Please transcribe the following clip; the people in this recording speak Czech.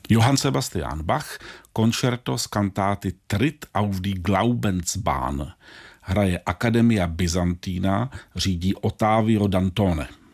Johann Sebastian Bach, koncerto z kantáty Tritt auf die Glaubensbahn. Hraje Academia Byzantina, řídí Ottavio Dantone.